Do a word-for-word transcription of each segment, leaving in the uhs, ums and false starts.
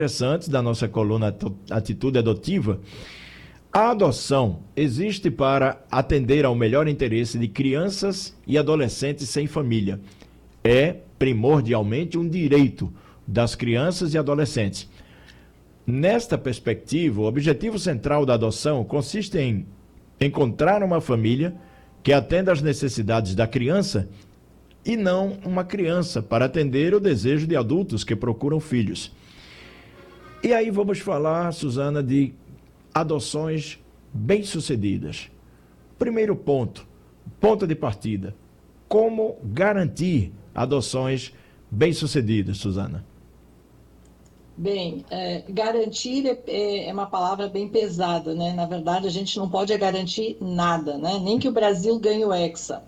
interessantes da nossa coluna Atitude Adotiva. A adoção existe para atender ao melhor interesse de crianças e adolescentes sem família. É primordialmente um direito das crianças e adolescentes. Nesta perspectiva, o objetivo central da adoção consiste em encontrar uma família que atenda às necessidades da criança e não uma criança para atender o desejo de adultos que procuram filhos. E aí vamos falar, Suzana, de adoções bem-sucedidas. Primeiro ponto, ponto de partida. Como garantir adoções bem-sucedidas, Suzana? Bem, é, garantir é, é uma palavra bem pesada, né? Na verdade, a gente não pode garantir nada, né? Nem que o Brasil ganhe o Hexa.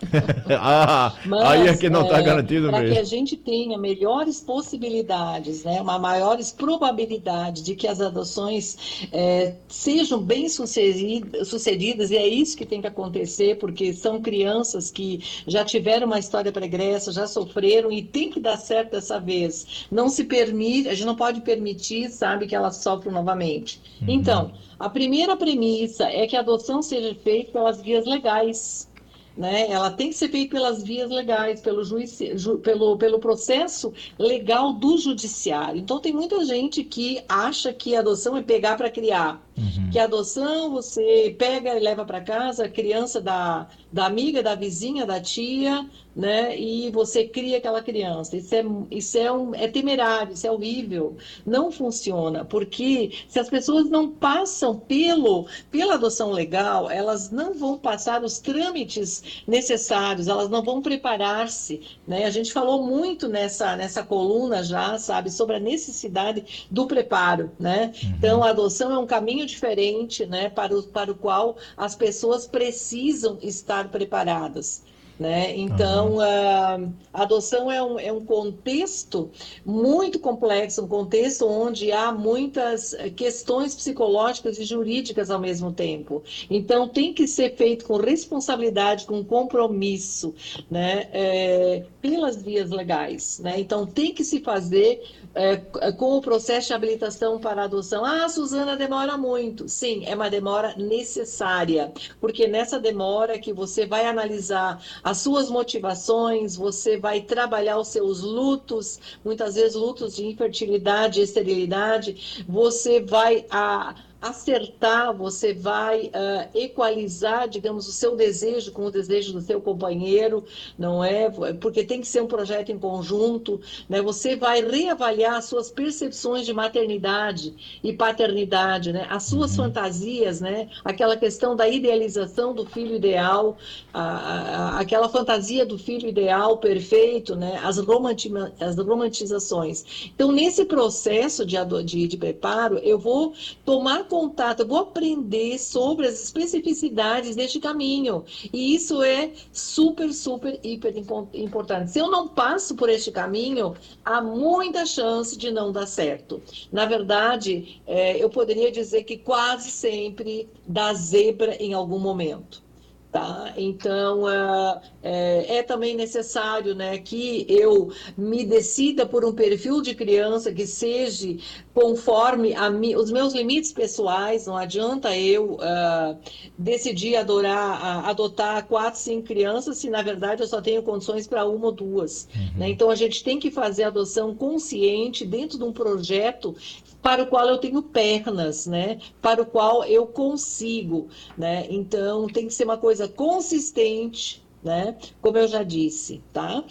ah, Mas, aí é que não está é, garantido para que mesmo. a gente tenha melhores possibilidades, né? Uma maiores probabilidades de que as adoções é, sejam bem sucedidas, sucedidas, e é isso que tem que acontecer, porque são crianças que já tiveram uma história pregressa, já sofreram, e tem que dar certo dessa vez. Não se permite, a gente não pode permitir permitir, sabe, que elas sofram novamente. Uhum. Então, a primeira premissa é que a adoção seja feita pelas vias legais, né? Ela tem que ser feita pelas vias legais, pelo, juiz, ju, pelo, pelo processo legal do judiciário. Então, tem muita gente que acha que a adoção é pegar para criar. Uhum. Que a adoção você pega e leva para casa a criança da, da amiga, da vizinha, da tia, né? E você cria aquela criança. Isso é, isso é, um, é temerário, isso é horrível. Não funciona, porque se as pessoas não passam pelo, pela adoção legal, elas não vão passar os trâmites necessários, elas não vão preparar-se, né? A gente falou muito nessa, nessa coluna já, sabe, sobre a necessidade do preparo, né? Uhum. Então, a adoção é um caminho diferente, né, para o, para o qual as pessoas precisam estar preparadas. Né? Então, uhum. a, a adoção é um, é um contexto muito complexo, um contexto onde há muitas questões psicológicas e jurídicas ao mesmo tempo. Então, tem que ser feito com responsabilidade, com compromisso, né? É, pelas vias legais. Né? Então, tem que se fazer é, com o processo de habilitação para a adoção. Ah, Suzana, demora muito. Sim, é uma demora necessária, porque nessa demora que você vai analisar as suas motivações, você vai trabalhar os seus lutos, muitas vezes lutos de infertilidade, esterilidade, você vai a, acertar, você vai uh, equalizar, digamos, o seu desejo com o desejo do seu companheiro, não é? Porque tem que ser um projeto em conjunto, né? Você vai reavaliar as suas percepções de maternidade e paternidade, né? As suas uhum. fantasias, né? Aquela questão da idealização do filho ideal, a, a, aquela fantasia do filho ideal perfeito, né? As, romanti as romantizações. Então, nesse processo de, de, de preparo, eu vou tomar contato, eu vou aprender sobre as especificidades deste caminho. E isso é super, super, hiper importante. Se eu não passo por este caminho, há muita chance de não dar certo. Na verdade, é, eu poderia dizer que quase sempre dá zebra em algum momento. Tá? Então, uh, é, é também necessário, né, que eu me decida por um perfil de criança que seja conforme a mi, os meus limites pessoais. Não adianta eu uh, decidir adorar, uh, adotar quatro, cinco crianças se, na verdade, eu só tenho condições para uma ou duas. Uhum. Né? Então, a gente tem que fazer a adoção consciente dentro de um projeto para o qual eu tenho pernas, né? Para o qual eu consigo, né? Então, tem que ser uma coisa consistente, né? Como eu já disse, tá?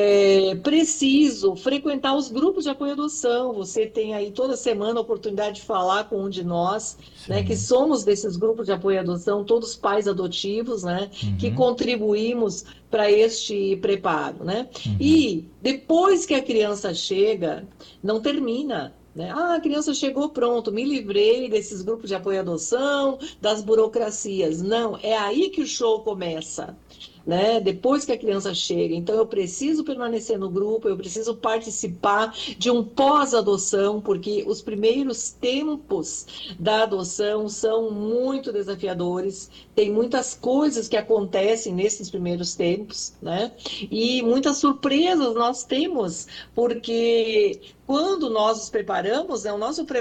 É preciso frequentar os grupos de apoio à adoção. Você tem aí toda semana a oportunidade de falar com um de nós, Sim. né? Que somos desses grupos de apoio à adoção, todos pais adotivos, né? Uhum. Que contribuímos para este preparo, né? Uhum. E depois que a criança chega, não termina. Né? Ah, a criança chegou, pronto, me livrei desses grupos de apoio à adoção, das burocracias. Não, é aí que o show começa. né? Depois que a criança chega. Então, eu preciso permanecer no grupo, eu preciso participar de um pós-adoção, porque os primeiros tempos da adoção são muito desafiadores. Tem muitas coisas que acontecem nesses primeiros tempos, né? E muitas surpresas nós temos, porque quando nós nos preparamos, né, o nosso